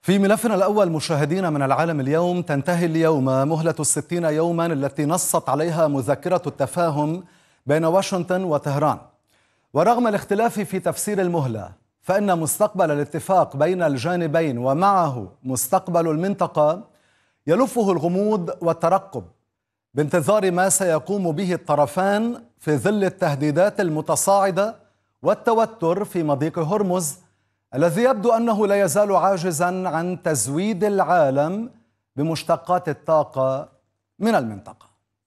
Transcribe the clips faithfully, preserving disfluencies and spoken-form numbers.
في ملفنا الأول مشاهدينا من العالم اليوم، تنتهي اليوم مهلة الستين يوما التي نصت عليها مذكرة التفاهم بين واشنطن وطهران. ورغم الاختلاف في تفسير المهلة، فإن مستقبل الاتفاق بين الجانبين ومعه مستقبل المنطقة يلفه الغموض والترقب بانتظار ما سيقوم به الطرفان في ظل التهديدات المتصاعدة والتوتر في مضيق هرمز الذي يبدو أنه لا يزال عاجزاً عن تزويد العالم بمشتقات الطاقة من المنطقة.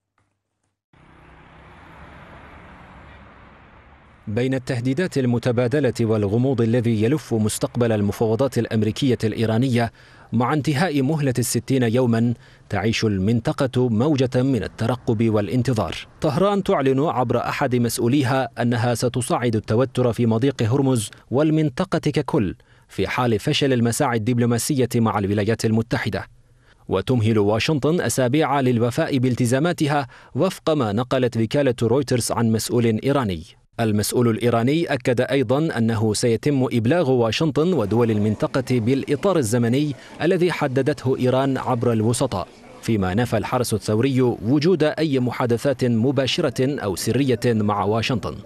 بين التهديدات المتبادلة والغموض الذي يلف مستقبل المفاوضات الأمريكية الإيرانية مع انتهاء مهلة الستين يوما، تعيش المنطقة موجة من الترقب والانتظار. طهران تعلن عبر أحد مسؤوليها أنها ستصعد التوتر في مضيق هرمز والمنطقة ككل في حال فشل المساعي الدبلوماسية مع الولايات المتحدة، وتمهل واشنطن أسابيع للوفاء بالتزاماتها وفق ما نقلت وكالة رويترز عن مسؤول إيراني. المسؤول الإيراني أكد أيضا أنه سيتم إبلاغ واشنطن ودول المنطقة بالإطار الزمني الذي حددته إيران عبر الوسطاء، فيما نفى الحرس الثوري وجود أي محادثات مباشرة أو سرية مع واشنطن.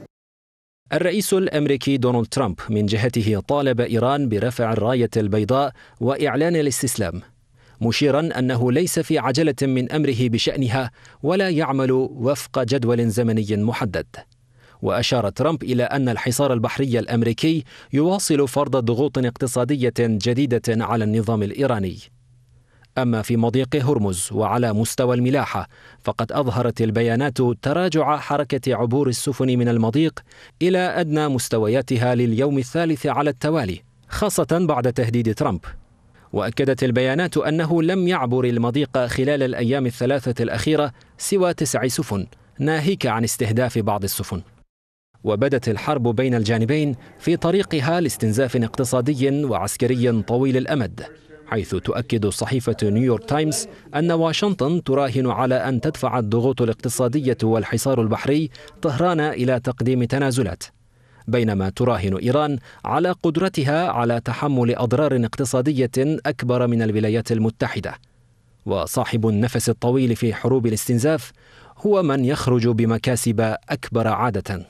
الرئيس الأمريكي دونالد ترامب من جهته طالب إيران برفع الراية البيضاء وإعلان الاستسلام، مشيرا أنه ليس في عجلة من أمره بشأنها ولا يعمل وفق جدول زمني محدد. وأشار ترامب إلى أن الحصار البحري الأمريكي يواصل فرض ضغوط اقتصادية جديدة على النظام الإيراني. أما في مضيق هرمز وعلى مستوى الملاحة، فقد أظهرت البيانات تراجع حركة عبور السفن من المضيق إلى أدنى مستوياتها لليوم الثالث على التوالي، خاصة بعد تهديد ترامب. وأكدت البيانات أنه لم يعبر المضيق خلال الأيام الثلاثة الأخيرة سوى تسع سفن، ناهيك عن استهداف بعض السفن. وبدت الحرب بين الجانبين في طريقها لاستنزاف اقتصادي وعسكري طويل الأمد، حيث تؤكد صحيفة نيويورك تايمز أن واشنطن تراهن على أن تدفع الضغوط الاقتصادية والحصار البحري طهران إلى تقديم تنازلات، بينما تراهن إيران على قدرتها على تحمل أضرار اقتصادية أكبر من الولايات المتحدة. وصاحب النفس الطويل في حروب الاستنزاف هو من يخرج بمكاسب أكبر عادة.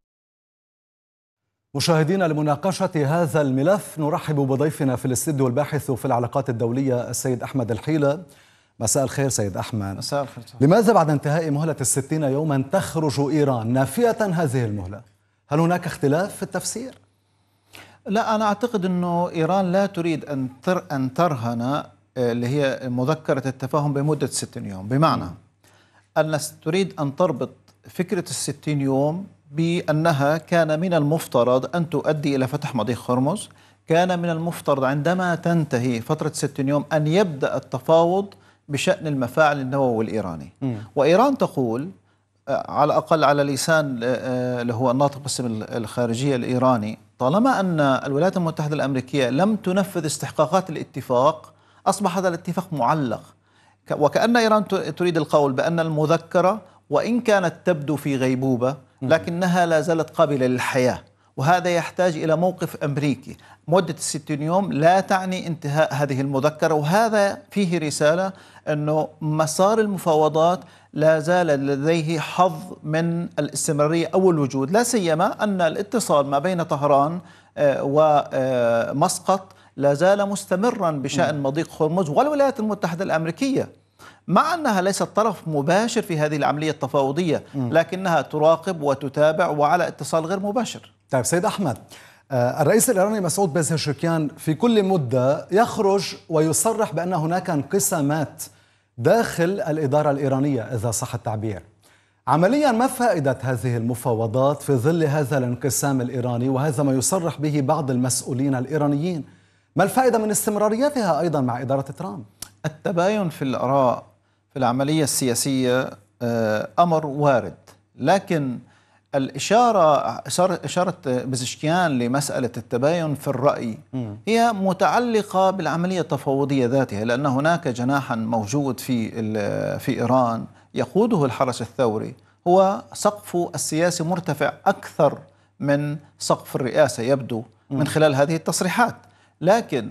مشاهدينا، لمناقشة هذا الملف نرحب بضيفنا في الاستديو الباحث في العلاقات الدولية السيد أحمد الحيلة. مساء الخير سيد أحمد. مساء الخير. لماذا بعد انتهاء مهلة الستين يوما تخرج إيران نافية هذه المهلة؟ هل هناك اختلاف في التفسير؟ لا، أنا أعتقد أنه إيران لا تريد أن تر أن ترهن اللي هي مذكرة التفاهم بمدة ستين يوم، بمعنى أن تريد أن تربط فكرة الستين يوم بأنها كان من المفترض أن تؤدي إلى فتح مضيق هرمز، كان من المفترض عندما تنتهي فترة ستين يوم أن يبدأ التفاوض بشأن المفاعل النووي الإيراني. م. وإيران تقول على الأقل على لسان اللي هو الناطق باسم الخارجية الإيراني، طالما أن الولايات المتحدة الأمريكية لم تنفذ استحقاقات الاتفاق أصبح هذا الاتفاق معلق، وكأن إيران تريد القول بأن المذكرة وإن كانت تبدو في غيبوبة لكنها لا زالت قابلة للحياة، وهذا يحتاج إلى موقف أمريكي. مدة الستين يوم لا تعني انتهاء هذه المذكرة، وهذا فيه رسالة أنه مسار المفاوضات لا زال لديه حظ من الاستمرارية أو الوجود، لا سيما أن الاتصال ما بين طهران ومسقط لا زال مستمرا بشأن مضيق هرمز، والولايات المتحدة الأمريكية مع أنها ليست طرف مباشر في هذه العملية التفاوضية لكنها تراقب وتتابع وعلى اتصال غير مباشر. طيب سيد أحمد، الرئيس الإيراني مسعود بيزشكيان في كل مدة يخرج ويصرح بأن هناك انقسامات داخل الإدارة الإيرانية إذا صح التعبير. عمليا ما فائدة هذه المفاوضات في ظل هذا الانقسام الإيراني، وهذا ما يصرح به بعض المسؤولين الإيرانيين؟ ما الفائدة من استمراريتها أيضا مع إدارة ترامب؟ التباين في الآراء في العملية السياسية أمر وارد، لكن الإشارة إشارة بيزشكيان لمسألة التباين في الرأي هي متعلقة بالعملية التفاوضية ذاتها، لأن هناك جناحا موجود في في إيران يقوده الحرس الثوري، هو سقفه السياسي مرتفع أكثر من سقف الرئاسة يبدو من خلال هذه التصريحات. لكن